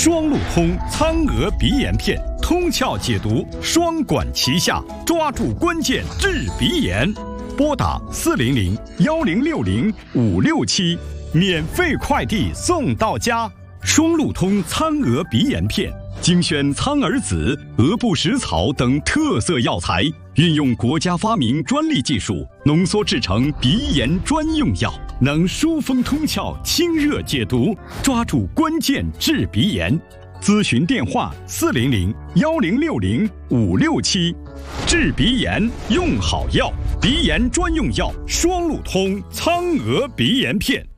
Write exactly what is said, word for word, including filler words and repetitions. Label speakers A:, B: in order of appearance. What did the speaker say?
A: 双路通苍蛾鼻炎片，通窍解毒，双管齐下，抓住关键治鼻炎。拨打四零零幺零六零五六七，免费快递送到家。双路通苍蛾鼻炎片，精选苍耳子、鹅不食草等特色药材，运用国家发明专利技术，浓缩制成鼻炎专用药，能疏风通窍、清热解毒，抓住关键治鼻炎。咨询电话：四零零幺零六零五六七。治鼻炎用好药，鼻炎专用药双路通苍蛾鼻炎片。